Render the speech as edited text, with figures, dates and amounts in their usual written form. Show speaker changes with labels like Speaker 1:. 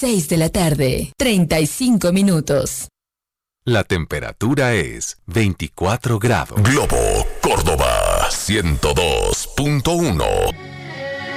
Speaker 1: 6 de la tarde, 35 minutos.
Speaker 2: La temperatura es 24 grados.
Speaker 3: Globo, Córdoba, 102.1.